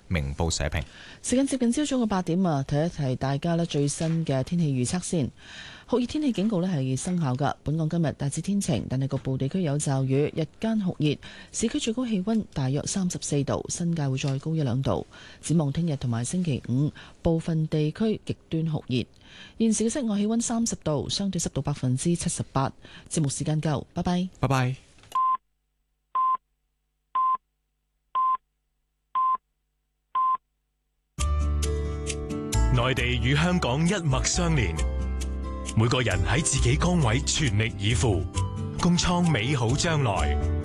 明報社評。 時間接近朝早嘅8點啊，提一提大家咧最新嘅天氣預測先。酷熱天氣警告咧係生效㗎。本港今日大致天晴，但係局部地區有驟雨，日間酷熱，市區最高氣溫大約34度，新界會再高1-2度。展望聽日同埋星期五，部分地區極端酷熱。現時嘅室外氣溫30度，相對濕度78%。節目時間夠，拜拜。 拜拜。 內地與香港一脈相連，每個人喺自己崗位全力以赴，共創美好將來。